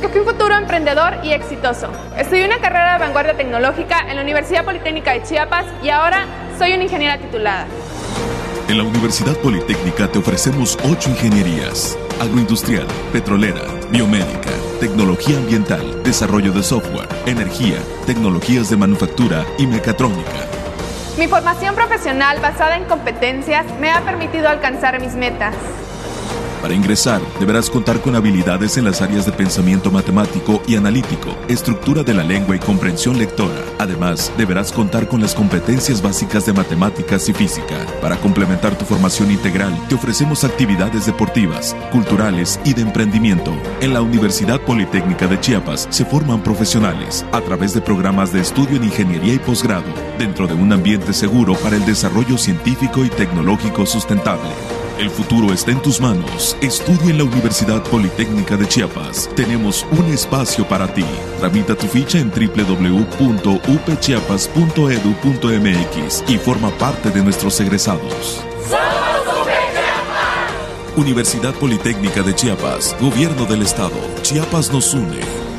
Escogí un futuro emprendedor y exitoso. Estudié una carrera de vanguardia tecnológica en la Universidad Politécnica de Chiapas y ahora soy una ingeniera titulada. En la Universidad Politécnica te ofrecemos 8 ingenierías: agroindustrial, petrolera, biomédica, tecnología ambiental, desarrollo de software, energía, tecnologías de manufactura y mecatrónica. Mi formación profesional basada en competencias me ha permitido alcanzar mis metas. Para ingresar, deberás contar con habilidades en las áreas de pensamiento matemático y analítico, estructura de la lengua y comprensión lectora. Además, deberás contar con las competencias básicas de matemáticas y física. Para complementar tu formación integral, te ofrecemos actividades deportivas, culturales y de emprendimiento. En la Universidad Politécnica de Chiapas se forman profesionales a través de programas de estudio en ingeniería y posgrado, dentro de un ambiente seguro para el desarrollo científico y tecnológico sustentable. El futuro está en tus manos. Estudia en la Universidad Politécnica de Chiapas. Tenemos un espacio para ti. Tramita tu ficha en www.upchiapas.edu.mx y forma parte de nuestros egresados. ¡Somos UPChiapas! Universidad Politécnica de Chiapas. Gobierno del Estado. Chiapas nos une.